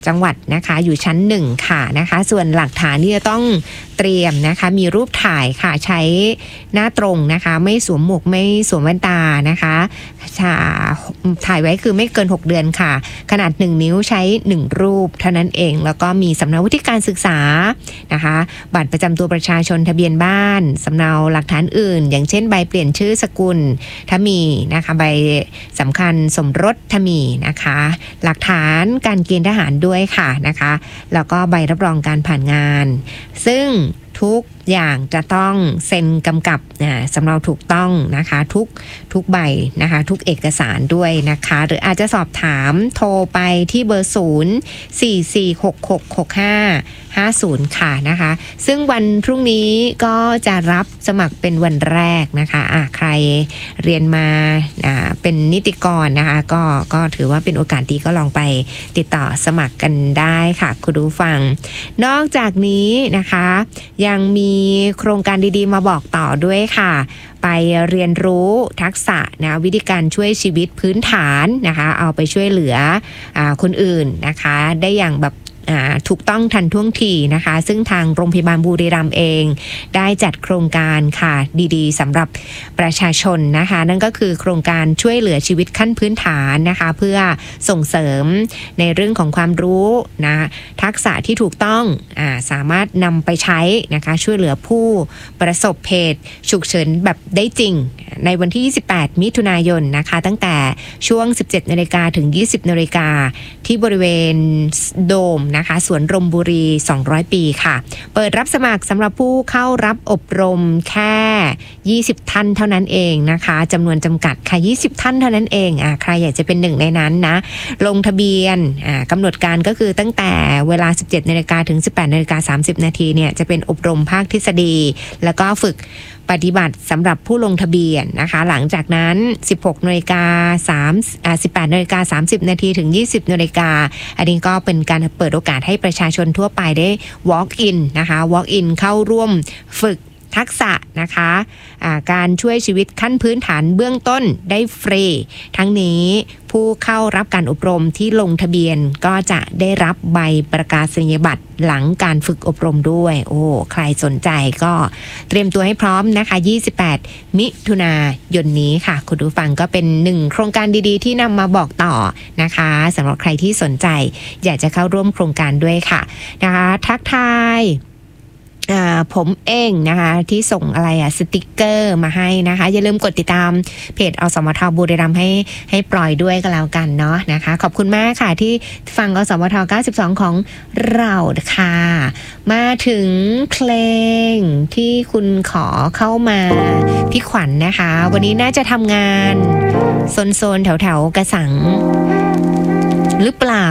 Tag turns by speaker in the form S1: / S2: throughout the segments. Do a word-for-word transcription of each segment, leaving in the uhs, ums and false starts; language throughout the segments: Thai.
S1: จังหวัดนะคะอยู่ชั้นหนึ่งค่ะนะคะส่วนหลักฐานที่จะต้องเตรียมนะคะมีรูปถ่ายค่ะใช้หน้าตรงนะคะไม่สวมหมวกไม่สวมแว่นตานะคะถ่ายไว้คือไม่เกินหกเดือนค่ะขนาดหนึ่งนิ้วใช้หนึ่งรูปเท่านั้นเองแล้วก็มีสำเนาวุฒิการศึกษานะคะบัตรประจำตัวประชาชนทะเบียนบ้านสำเนาหลักฐานอื่นอย่างเช่นใบเปลี่ยนชื่อสกุลถ้ามีนะคะใบสำคัญสมรสถ้ามีนะคะหลักฐานการเกณฑ์ทหารด้วยค่ะนะคะแล้วก็ใบรับรองการผ่านงานซึ่งทุกอย่างจะต้องเซ็นกำกับสำเนาถูกต้องนะคะทุกทุกใบนะคะทุกเอกสารด้วยนะคะหรืออาจจะสอบถามโทรไปที่เบอร์ศูนย์ สี่ สี่ หก หก หก ห้า ห้า ศูนย์ค่ะนะคะซึ่งวันพรุ่งนี้ก็จะรับสมัครเป็นวันแรกนะคะอ่ะใครเรียนมาอ่าเป็นนิติกรนะคะก็ก็ถือว่าเป็นโอกาสดีก็ลองไปติดต่อสมัครกันได้ค่ะคุณผู้ฟังนอกจากนี้นะคะยังมีโครงการดีๆมาบอกต่อด้วยค่ะไปเรียนรู้ทักษะนะวิธีการช่วยชีวิตพื้นฐานนะคะเอาไปช่วยเหลืออ่าคนอื่นนะคะได้อย่างแบบถูกต้องทันท่วงทีนะคะซึ่งทางโรงพยาบาลบุรีรัมย์เองได้จัดโครงการค่ะดีๆสำหรับประชาชนนะคะนั่นก็คือโครงการช่วยเหลือชีวิตขั้นพื้นฐานนะคะเพื่อส่งเสริมในเรื่องของความรู้นะทักษะที่ถูกต้องอ่าสามารถนำไปใช้นะคะช่วยเหลือผู้ประสบเหตุฉุกเฉินแบบได้จริงในวันที่ยี่สิบแปดมิถุนายนนะคะตั้งแต่ช่วง สิบเจ็ดนาฬิกา ถึง ยี่สิบนาฬิกาที่บริเวณโดมนะคะสวนรมบุรีสองร้อยปีค่ะเปิดรับสมัครสำหรับผู้เข้ารับอบรมแค่ยี่สิบท่านเท่านั้นเองนะคะจำนวนจำกัดค่ะยี่สิบท่านเท่านั้นเองอ่าใครอยากจะเป็นหนึ่งในนั้นนะลงทะเบียนอ่ากำหนดการก็คือตั้งแต่เวลา สิบเจ็ดนาฬิกา ถึง สิบแปดนาฬิกาสามสิบนาทีเนี่ยจะเป็นอบรมภาคทฤษฎีแล้วก็ฝึกปฏิบัติสำหรับผู้ลงทะเบียนนะคะหลังจากนั้น สิบหกนาฬิกาสามอ่าสิบแปดนาฬิกาสามสิบนาทีถึงยี่สิบนาฬิกาอันนี้ก็เป็นการเปิดโอกาสให้ประชาชนทั่วไปได้ walk in นะคะ walk in เข้าร่วมฝึกทักษะนะคะะการช่วยชีวิตขั้นพื้นฐานเบื้องต้นได้ฟรีทั้งนี้ผู้เข้ารับการอบรมที่ลงทะเบียนก็จะได้รับใบประกาศนียบัตรหลังการฝึกอบรมด้วยโอ้ใครสนใจก็เตรียมตัวให้พร้อมนะคะยี่สิบแปดมิถุนายนนี้ค่ะคุณผู้ฟังก็เป็นหนึ่งโครงการดีๆที่นำมาบอกต่อนะคะสำหรับใครที่สนใจอยากจะเข้าร่วมโครงการด้วยค่ะนะคะทักทายผมเองนะคะที่ส่งอะไรอะสติกเกอร์มาให้นะคะอย่าลืมกดติดตามเพจอสมทบุรีรัมย์ให้ให้ปล่อยด้วยก็แล้วกันเนาะนะคะขอบคุณมากค่ะที่ฟังอสมทเก้าสิบสองของเราค่ะมาถึงเพลงที่คุณขอเข้ามาพี่ขวัญ น, นะคะวันนี้น่าจะทำงานโซนๆแถวๆกระสังหรือเปล่า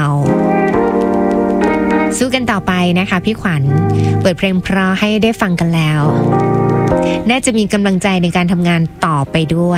S1: สู้กันต่อไปนะคะพี่ขวัญเปิดเพลงเพราะให้ได้ฟังกันแล้วน่าจะมีกำลังใจในการทำงานต่อไปด้วย